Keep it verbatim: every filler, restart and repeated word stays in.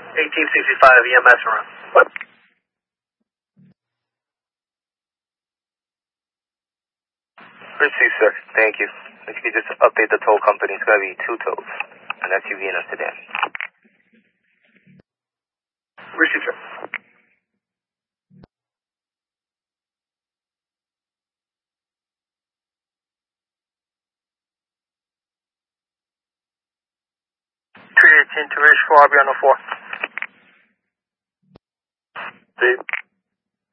eighteen sixty-five E M S around. Received, sir. Thank you. If you could just update the tow company, it's going to be two tows, an S U V and a sedan. Received, sir. three eighteen to reach four, I'll be on the four. Steve.